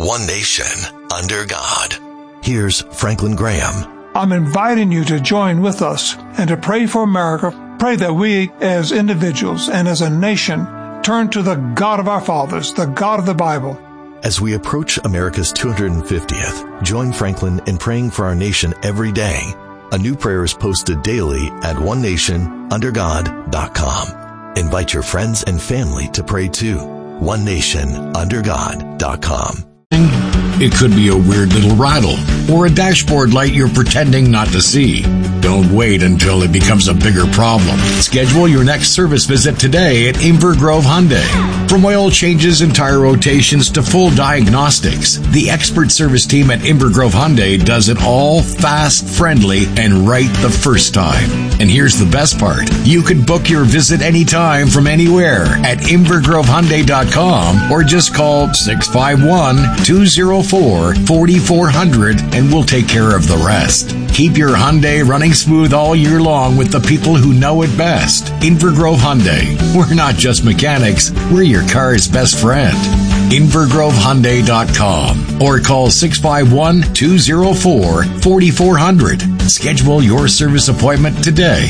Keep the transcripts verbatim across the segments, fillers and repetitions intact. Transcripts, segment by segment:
one nation, under God. Here's Franklin Graham. I'm inviting you to join with us and to pray for America. Pray that we as individuals and as a nation turn to the God of our fathers, the God of the Bible. As we approach America's two hundred fiftieth, join Franklin in praying for our nation every day. A new prayer is posted daily at one nation under god dot com. Invite your friends and family to pray too. one nation under god dot com. It could be a weird little rattle or a dashboard light you're pretending not to see. Don't wait until it becomes a bigger problem. Schedule your next service visit today at Inver Grove Hyundai. From oil changes and tire rotations to full diagnostics, the expert service team at Inver Grove Hyundai does it all fast, friendly, and right the first time. And here's the best part. You can book your visit anytime from anywhere at inver grove hyundai dot com or just call six five one, two oh four, four four zero zero and we'll take care of the rest. Keep your Hyundai running smooth all year long with the people who know it best. Inver Grove Hyundai. We're not just mechanics, we're your car's best friend. inver grove hyundai dot com or call six five one, two oh four, four four zero zero. Schedule your service appointment today.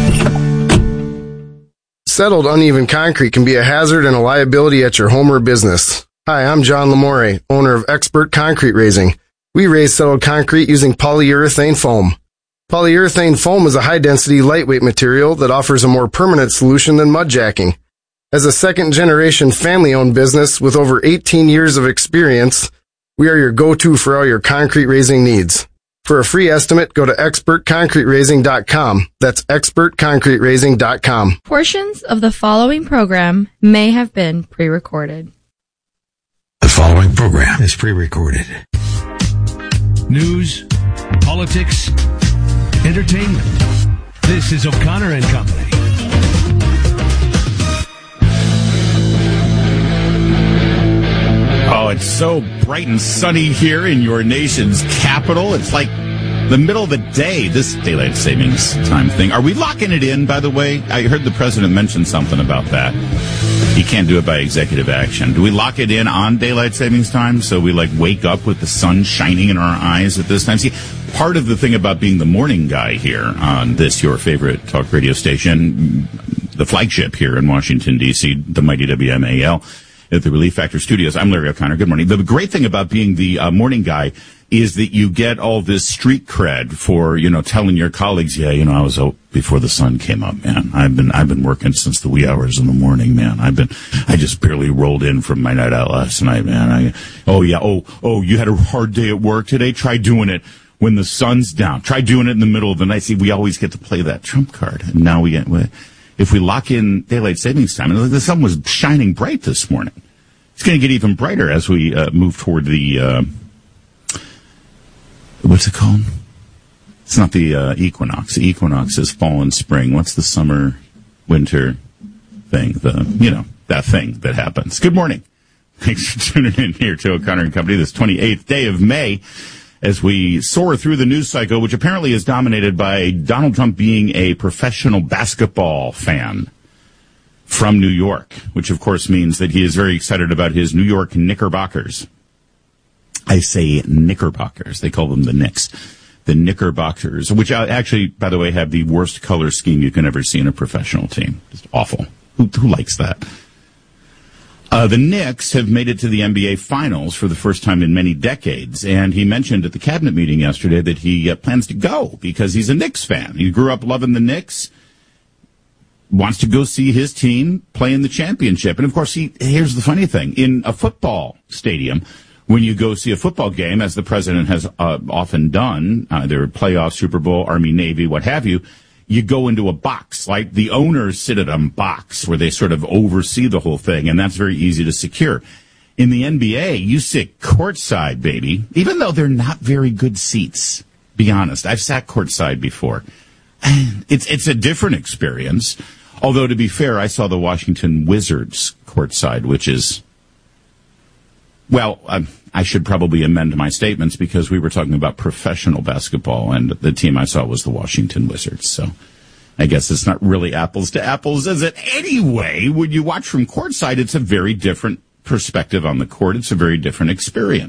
Settled uneven concrete can be a hazard and a liability at your home or business. Hi, I'm John Lamore, owner of Expert Concrete Raising. We raise settled concrete using polyurethane foam. Polyurethane foam is a high-density, lightweight material that offers a more permanent solution than mud jacking. As a second-generation family-owned business with over eighteen years of experience, we are your go-to for all your concrete raising needs. For a free estimate, go to expert concrete raising dot com. That's expert concrete raising dot com. Portions of the following program may have been pre-recorded. The following program is pre-recorded. News, politics, entertainment. This is O'Connor and Company. Oh, it's so bright and sunny here in your nation's capital. It's like the middle of the day, this daylight savings time thing. Are we locking it in, by the way? I heard the president mention something about that. He can't do it by executive action. Do we lock it in on daylight savings time so we, like, wake up with the sun shining in our eyes at this time? See, part of the thing about being the morning guy here on this, your favorite talk radio station, the flagship here in Washington, D C, the mighty W M A L, at the Relief Factor Studios. I'm Larry O'Connor. Good morning. The great thing about being the uh, morning guy is that you get all this street cred for, you know, telling your colleagues, yeah, you know, I was out before the sun came up, man. I've been, I've been working since the wee hours in the morning, man. I've been, I just barely rolled in from my night out last night, man. I, oh yeah, oh, oh, you had a hard day at work today? Try doing it when the sun's down. Try doing it in the middle of the night. See, we always get to play that trump card. And now we get, if we lock in daylight savings time, and the sun was shining bright this morning. It's going to get even brighter as we uh, move toward the, uh, what's it called? It's not the uh, equinox. The equinox is fall and spring. What's the summer, winter thing? The, you know, that thing that happens. Good morning. Thanks for tuning in here to O'Connor and Company this twenty-eighth day of May as we soar through the news cycle, which apparently is dominated by Donald Trump being a professional basketball fan from New York, which of course means that he is very excited about his New York Knickerbockers. I say Knickerbockers. They call them the Knicks. The Knickerbockers, which actually, by the way, have the worst color scheme you can ever see in a professional team. Just awful. Who, who likes that? Uh, the Knicks have made it to the N B A Finals for the first time in many decades, and he mentioned at the cabinet meeting yesterday that he uh, plans to go because he's a Knicks fan. He grew up loving the Knicks, wants to go see his team play in the championship. And, of course, he, here's the funny thing. In a football stadium, when you go see a football game, as the president has uh, often done, either playoff, Super Bowl, Army, Navy, what have you, you go into a box. Like the owners sit at a box where they sort of oversee the whole thing, and that's very easy to secure. In the N B A, you sit courtside, baby, even though they're not very good seats. Be honest. I've sat courtside before. It's, it's a different experience. Although, to be fair, I saw the Washington Wizards courtside, which is, well, um, I should probably amend my statements because we were talking about professional basketball, and the team I saw was the Washington Wizards. So I guess it's not really apples to apples, is it? Anyway, when you watch from courtside, it's a very different perspective on the court. It's a very different experience.